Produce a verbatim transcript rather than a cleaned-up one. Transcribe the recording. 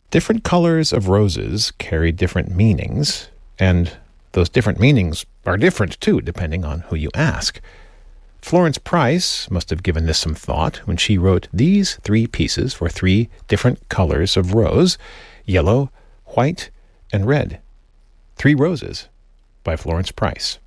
Different colors of roses carry different meanings, and those different meanings are different too, depending on who you ask. Florence Price must have given this some thought when she wrote these three pieces for three different colors of rose: yellow, white, and red. Three Roses by Florence Price.